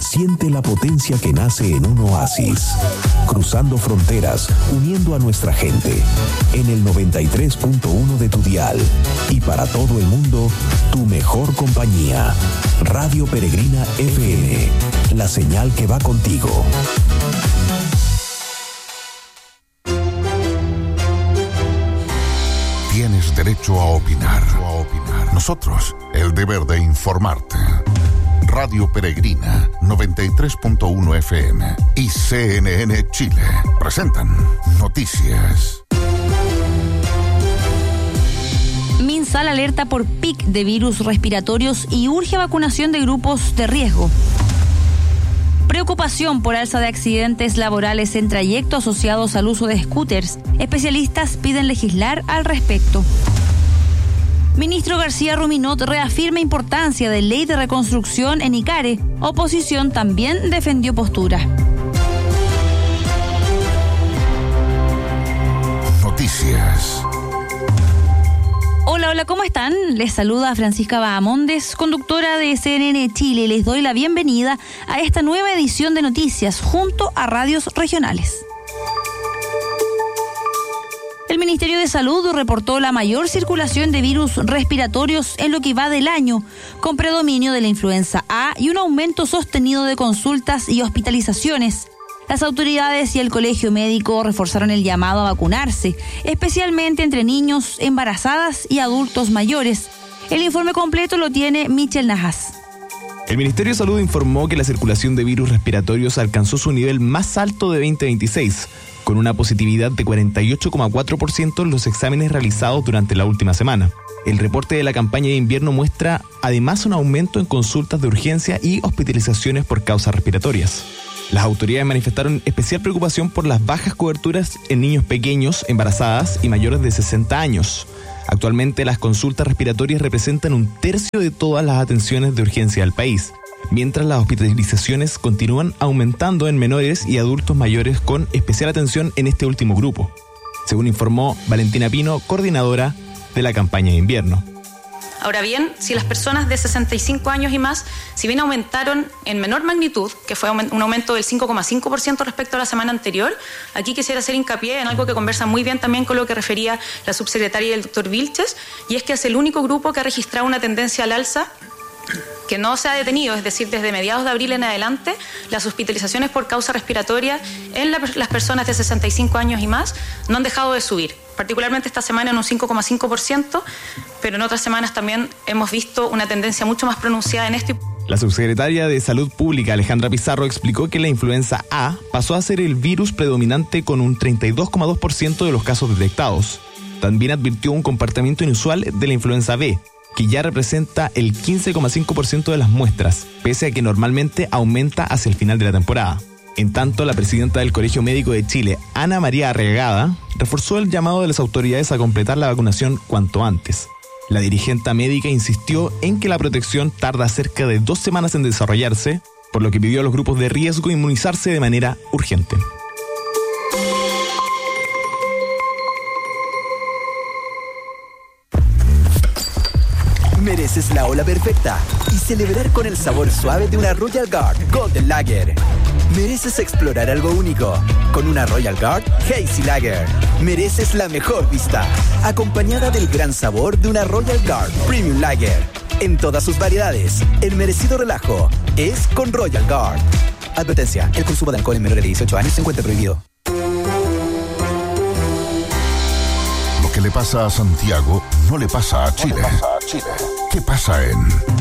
Siente la potencia que nace en un oasis, cruzando fronteras, uniendo a nuestra gente. En el 93.1 de tu dial y para todo el mundo, tu mejor compañía. Radio Peregrina FM, la señal que va contigo. Tienes derecho a opinar. Nosotros, el deber de informarte. Radio Peregrina 93.1 FM y CNN Chile presentan Noticias. MinSal alerta por pic de virus respiratorios y urge vacunación de grupos de riesgo. Preocupación por alza de accidentes laborales en trayecto asociados al uso de scooters. Especialistas piden legislar al respecto. Ministro García Ruminot reafirma importancia de ley de reconstrucción en Icare. Oposición también defendió postura. Noticias. Hola, ¿cómo están? Les saluda Francisca Bahamondes, conductora de CNN Chile, y les doy la bienvenida a esta nueva edición de Noticias junto a radios regionales. El Ministerio de Salud reportó la mayor circulación de virus respiratorios en lo que va del año, con predominio de la influenza A y un aumento sostenido de consultas y hospitalizaciones. Las autoridades y el Colegio Médico reforzaron el llamado a vacunarse, especialmente entre niños, embarazadas y adultos mayores. El informe completo lo tiene Michel Najas. El Ministerio de Salud informó que la circulación de virus respiratorios alcanzó su nivel más alto de 2026, con una positividad de 48,4% en los exámenes realizados durante la última semana. El reporte de la campaña de invierno muestra además un aumento en consultas de urgencia y hospitalizaciones por causas respiratorias. Las autoridades manifestaron especial preocupación por las bajas coberturas en niños pequeños, embarazadas y mayores de 60 años. Actualmente las consultas respiratorias representan 1/3 de todas las atenciones de urgencia del país, mientras las hospitalizaciones continúan aumentando en menores y adultos mayores con especial atención en este último grupo, según informó Valentina Pino, coordinadora de la campaña de invierno. Ahora bien, si las personas de 65 años y más, si bien aumentaron en menor magnitud, que fue un aumento del 5,5% respecto a la semana anterior, aquí quisiera hacer hincapié en algo que conversa muy bien también con lo que refería la subsecretaria y el doctor Vilches, y es que es el único grupo que ha registrado una tendencia al alza que no se ha detenido, es decir, desde mediados de abril en adelante, las hospitalizaciones por causa respiratoria en las personas de 65 años y más no han dejado de subir, particularmente esta semana en un 5,5%, pero en otras semanas también hemos visto una tendencia mucho más pronunciada en esto. La subsecretaria de Salud Pública, Alejandra Pizarro, explicó que la influenza A pasó a ser el virus predominante con un 32,2% de los casos detectados. También advirtió un comportamiento inusual de la influenza B, que ya representa el 15,5% de las muestras, pese a que normalmente aumenta hacia el final de la temporada. En tanto, la presidenta del Colegio Médico de Chile, Ana María Arregada, reforzó el llamado de las autoridades a completar la vacunación cuanto antes. La dirigente médica insistió en que la protección tarda cerca de 2 semanas en desarrollarse, por lo que pidió a los grupos de riesgo inmunizarse de manera urgente. Mereces la ola perfecta y celebrar con el sabor suave de una Royal Guard Golden Lager. Mereces explorar algo único con una Royal Guard Hazy Lager. Mereces la mejor vista, acompañada del gran sabor de una Royal Guard Premium Lager. En todas sus variedades, el merecido relajo es con Royal Guard. Advertencia, el consumo de alcohol en menores de 18 años se encuentra prohibido. Lo que le pasa a Santiago no le pasa a Chile. ¿Qué pasa en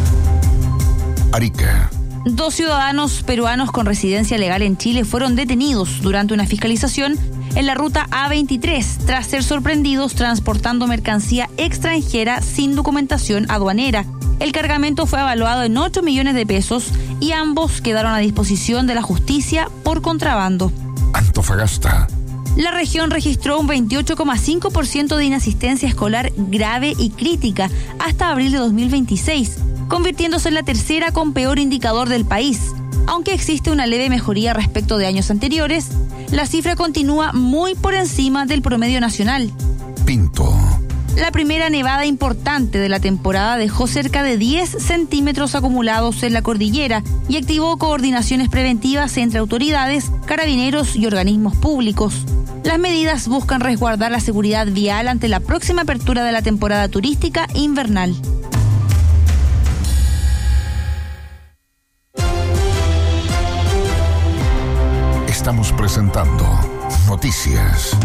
Arica? 2 ciudadanos peruanos con residencia legal en Chile fueron detenidos durante una fiscalización en la ruta A23 tras ser sorprendidos transportando mercancía extranjera sin documentación aduanera. El cargamento fue evaluado en 8 millones de pesos y ambos quedaron a disposición de la justicia por contrabando. Antofagasta. La región registró un 28,5% de inasistencia escolar grave y crítica hasta abril de 2026, convirtiéndose en la tercera con peor indicador del país. Aunque existe una leve mejoría respecto de años anteriores, la cifra continúa muy por encima del promedio nacional. Pinto. La primera nevada importante de la temporada dejó cerca de 10 centímetros acumulados en la cordillera y activó coordinaciones preventivas entre autoridades, carabineros y organismos públicos. Las medidas buscan resguardar la seguridad vial ante la próxima apertura de la temporada turística invernal. Estamos presentando Noticias.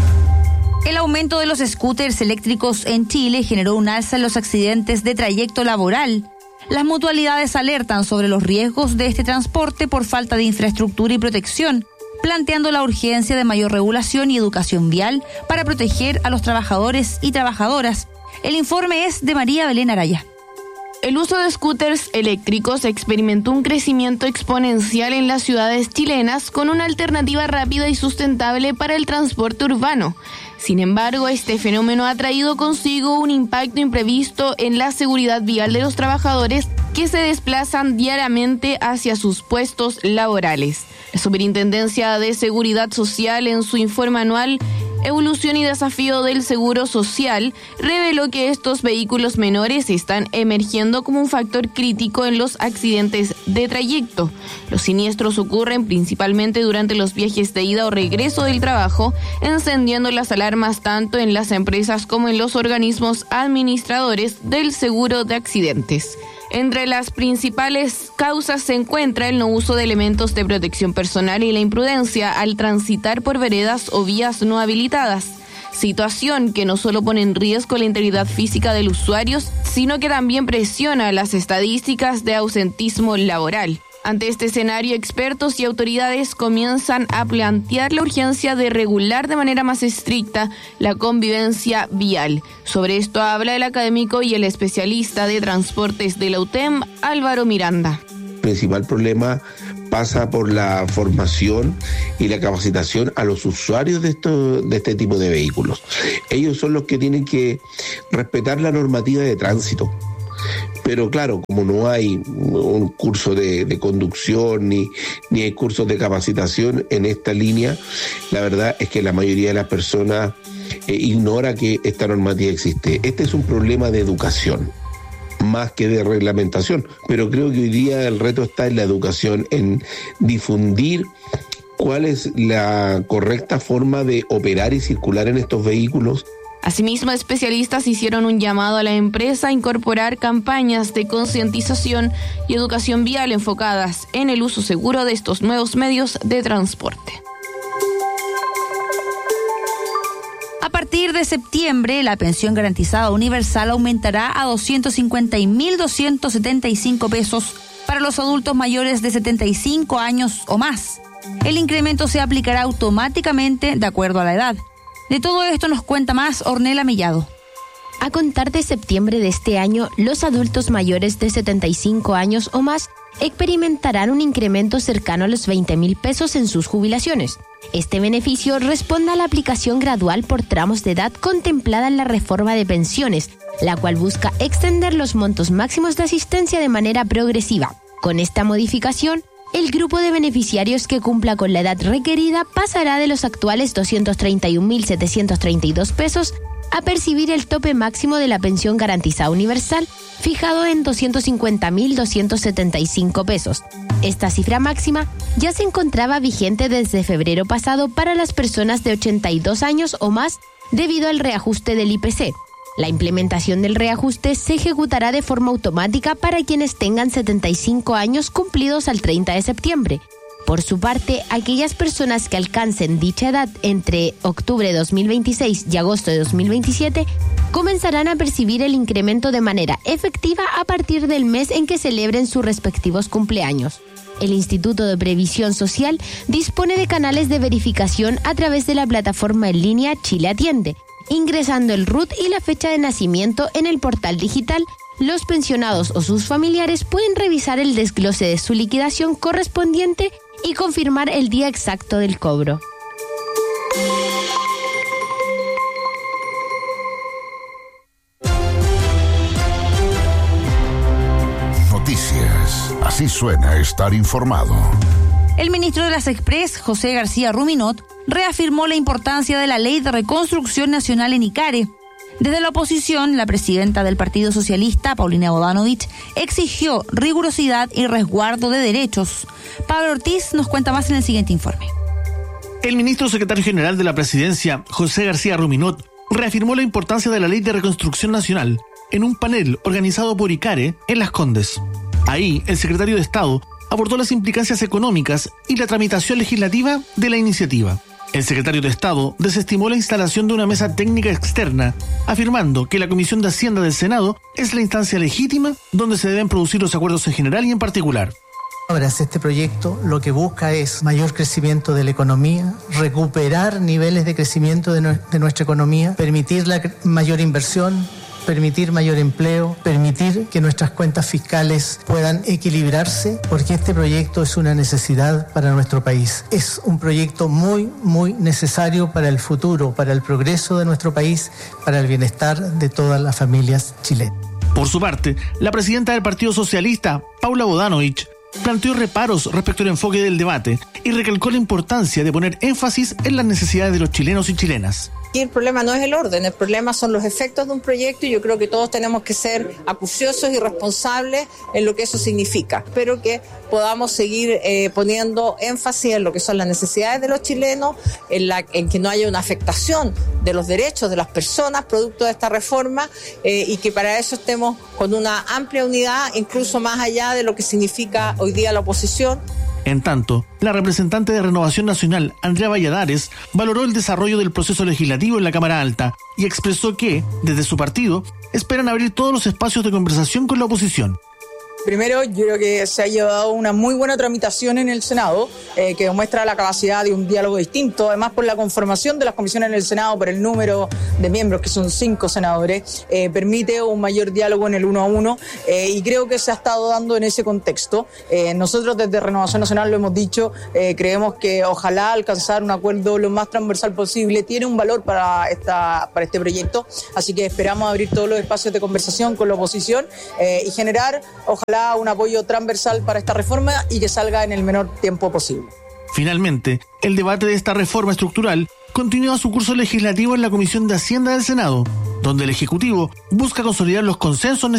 El aumento de los scooters eléctricos en Chile generó un alza en los accidentes de trayecto laboral. Las mutualidades alertan sobre los riesgos de este transporte por falta de infraestructura y protección, planteando la urgencia de mayor regulación y educación vial para proteger a los trabajadores y trabajadoras. El informe es de María Belén Araya. El uso de scooters eléctricos experimentó un crecimiento exponencial en las ciudades chilenas con una alternativa rápida y sustentable para el transporte urbano. Sin embargo, este fenómeno ha traído consigo un impacto imprevisto en la seguridad vial de los trabajadores que se desplazan diariamente hacia sus puestos laborales. La Superintendencia de Seguridad Social, en su informe anual Evolución y Desafío del Seguro Social, reveló que estos vehículos menores están emergiendo como un factor crítico en los accidentes de trayecto. Los siniestros ocurren principalmente durante los viajes de ida o regreso del trabajo, encendiendo las alarmas tanto en las empresas como en los organismos administradores del seguro de accidentes. Entre las principales causas se encuentra el no uso de elementos de protección personal y la imprudencia al transitar por veredas o vías no habilitadas, situación que no solo pone en riesgo la integridad física del usuario, sino que también presiona las estadísticas de ausentismo laboral. Ante este escenario, expertos y autoridades comienzan a plantear la urgencia de regular de manera más estricta la convivencia vial. Sobre esto habla el académico y el especialista de transportes de la UTEM, Álvaro Miranda. El principal problema pasa por la formación y la capacitación a los usuarios de este tipo de vehículos. Ellos son los que tienen que respetar la normativa de tránsito. Pero claro, como no hay un curso de conducción ni hay cursos de capacitación en esta línea, la verdad es que la mayoría de las personas ignora que esta normativa existe. Este es un problema de educación, más que de reglamentación, pero creo que hoy día el reto está en la educación, en difundir cuál es la correcta forma de operar y circular en estos vehículos. Asimismo, especialistas hicieron un llamado a la empresa a incorporar campañas de concientización y educación vial enfocadas en el uso seguro de estos nuevos medios de transporte. A partir de septiembre, la pensión garantizada universal aumentará a 250.275 pesos para los adultos mayores de 75 años o más. El incremento se aplicará automáticamente de acuerdo a la edad. De todo esto nos cuenta más Ornella Mellado. A contar de septiembre de este año, los adultos mayores de 75 años o más experimentarán un incremento cercano a los 20.000 pesos en sus jubilaciones. Este beneficio responde a la aplicación gradual por tramos de edad contemplada en la reforma de pensiones, la cual busca extender los montos máximos de asistencia de manera progresiva. Con esta modificación, el grupo de beneficiarios que cumpla con la edad requerida pasará de los actuales 231.732 pesos a percibir el tope máximo de la pensión garantizada universal, fijado en 250.275 pesos. Esta cifra máxima ya se encontraba vigente desde febrero pasado para las personas de 82 años o más debido al reajuste del IPC. La implementación del reajuste se ejecutará de forma automática para quienes tengan 75 años cumplidos al 30 de septiembre. Por su parte, aquellas personas que alcancen dicha edad entre octubre de 2026 y agosto de 2027 comenzarán a percibir el incremento de manera efectiva a partir del mes en que celebren sus respectivos cumpleaños. El Instituto de Previsión Social dispone de canales de verificación a través de la plataforma en línea Chile Atiende. Ingresando el RUT y la fecha de nacimiento en el portal digital, los pensionados o sus familiares pueden revisar el desglose de su liquidación correspondiente y confirmar el día exacto del cobro. Noticias. Así suena estar informado. El ministro de las Express, José García Ruminot, reafirmó la importancia de la Ley de Reconstrucción Nacional en ICARE. Desde la oposición, la presidenta del Partido Socialista, Paulina Bodanovich, exigió rigurosidad y resguardo de derechos. Pablo Ortiz nos cuenta más en el siguiente informe. El ministro secretario general de la Presidencia, José García Ruminot, reafirmó la importancia de la Ley de Reconstrucción Nacional en un panel organizado por ICARE en Las Condes. Ahí, el secretario de Estado abordó las implicancias económicas y la tramitación legislativa de la iniciativa. El secretario de Estado desestimó la instalación de una mesa técnica externa, afirmando que la Comisión de Hacienda del Senado es la instancia legítima donde se deben producir los acuerdos en general y en particular. Ahora, este proyecto lo que busca es mayor crecimiento de la economía, recuperar niveles de crecimiento de nuestra economía, permitir la mayor inversión, permitir mayor empleo, permitir que nuestras cuentas fiscales puedan equilibrarse, porque este proyecto es una necesidad para nuestro país. Es un proyecto muy, muy necesario para el futuro, para el progreso de nuestro país, para el bienestar de todas las familias chilenas. Por su parte, la presidenta del Partido Socialista, Paula Bodanovich, planteó reparos respecto al enfoque del debate y recalcó la importancia de poner énfasis en las necesidades de los chilenos y chilenas. Aquí el problema no es el orden, el problema son los efectos de un proyecto y yo creo que todos tenemos que ser acuciosos y responsables en lo que eso significa. Espero que podamos seguir poniendo énfasis en lo que son las necesidades de los chilenos, en que no haya una afectación de los derechos de las personas producto de esta reforma y que para eso estemos con una amplia unidad, incluso más allá de lo que significa hoy día la oposición. En tanto, la representante de Renovación Nacional, Andrea Valladares, valoró el desarrollo del proceso legislativo en la Cámara Alta y expresó que, desde su partido, esperan abrir todos los espacios de conversación con la oposición. Primero, yo creo que se ha llevado una muy buena tramitación en el Senado, que demuestra la capacidad de un diálogo distinto, además por la conformación de las comisiones en el Senado, por el número de miembros, que son 5 senadores, permite un mayor diálogo en el 1 a 1, y creo que se ha estado dando en ese contexto. Nosotros desde Renovación Nacional lo hemos dicho, creemos que ojalá alcanzar un acuerdo lo más transversal posible tiene un valor para este proyecto, así que esperamos abrir todos los espacios de conversación con la oposición y generar, ojalá, un apoyo transversal para esta reforma y que salga en el menor tiempo posible. Finalmente, el debate de esta reforma estructural continúa su curso legislativo en la Comisión de Hacienda del Senado, donde el Ejecutivo busca consolidar los consensos necesarios